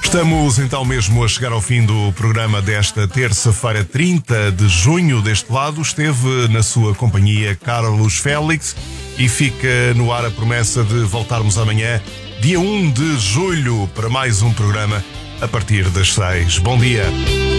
Estamos então mesmo a chegar ao fim do programa desta terça-feira, 30 de junho. Deste lado esteve na sua companhia Carlos Félix e fica no ar a promessa de voltarmos amanhã, dia 1 de julho, para mais um programa a partir das 6. Bom dia.